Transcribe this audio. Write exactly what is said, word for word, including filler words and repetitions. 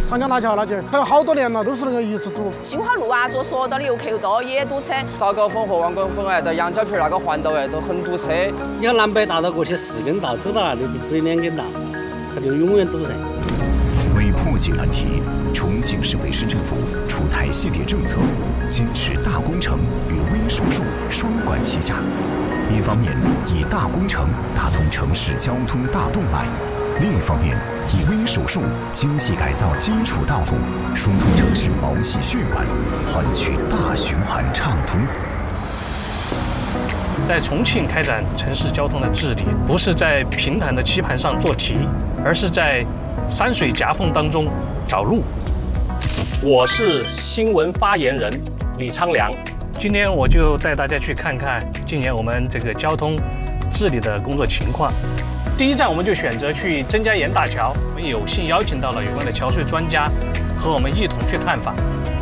长江大桥那节，还有好多年了，都是那个一直堵。 新华路啊，坐索道的游客又多，也堵车。 早高峰和王岗峰哎，到羊角坪那个环道哎，都很堵车。 你看南北大道过去四根道，走到那里就只有两根道，它就永远堵塞。 为破解难题，重庆市委市政府出台系列政策，坚持大工程与微手术双管齐下。一方面以大工程打通城市交通大动脉，另一方面以微手术精细改造基础道路，疏通城市毛细血管，换取大循环畅通。 在重庆开展城市交通的治理，不是在平坦的棋盘上做题，而是在山水夹缝当中找路。我是新闻发言人李昌良，今天我就带大家去看看今年我们这个交通治理的工作情况。第一站我们就选择去曾家岩大桥，我们有幸邀请到了有关的桥隧专家和我们一同去探访。